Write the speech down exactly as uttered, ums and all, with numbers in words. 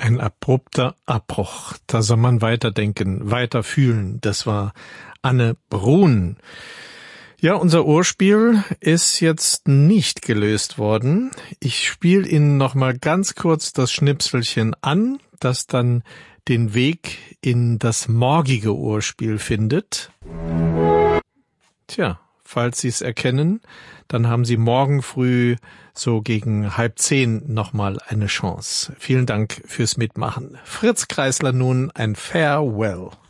ein abrupter Abbruch. Da soll man weiterdenken, weiter fühlen. Das war Anne Brun. Ja, unser Ohrspiel ist jetzt nicht gelöst worden. Ich spiele Ihnen noch mal ganz kurz das Schnipselchen an, das dann den Weg in das morgige Ohrspiel findet. Tja, falls Sie es erkennen, dann haben Sie morgen früh so gegen halb zehn nochmal eine Chance. Vielen Dank fürs Mitmachen. Fritz Kreisler nun ein Farewell.